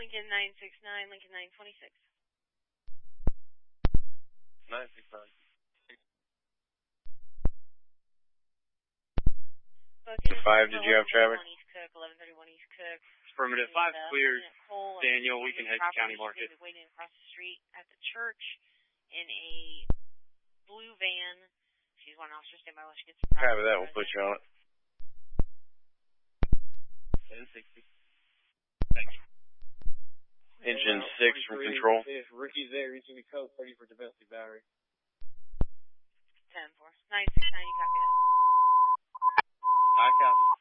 Lincoln 969, Lincoln 926. 969. Both 5, did you have traffic? East Cook, 1131 East Cook. Affirmative. 5 cleared. Daniel, we can head to County Market. Waiting across the street at the church in a blue van. She's one officer. Stand by while she gets the Copy that. We'll put you on it. 1060. Thank you. Engine 6 from control. If Ricky's there, he's going to be code 30 for domestic battery. 10-4. 969, you copy that? I copy.